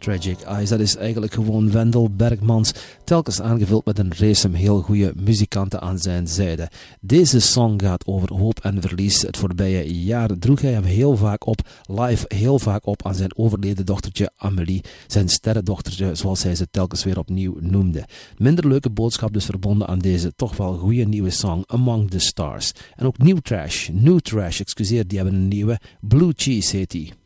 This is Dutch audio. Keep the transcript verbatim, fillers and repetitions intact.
Tragic Eyes, dat is eigenlijk gewoon Wendel Bergmans, telkens aangevuld met een race heel goede muzikanten aan zijn zijde. Deze song gaat over hoop en verlies. Het voorbije jaar droeg hij hem heel vaak op, live heel vaak op aan zijn overleden dochtertje Amélie, zijn sterrendochtertje zoals hij ze telkens weer opnieuw noemde. Minder leuke boodschap dus verbonden aan deze toch wel goede nieuwe song Among the Stars. En ook New Trash, New Trash, excuseer, die hebben een nieuwe, Blue Cheese heet die.